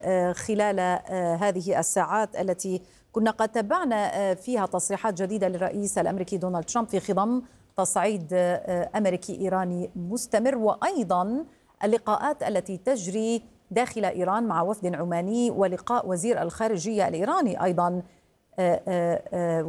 خلال هذه الساعات التي كنا قد تابعنا فيها تصريحات جديدة للرئيس الأمريكي دونالد ترامب في خضم تصعيد أمريكي إيراني مستمر، وأيضا اللقاءات التي تجري داخل إيران مع وفد عماني ولقاء وزير الخارجية الإيراني أيضا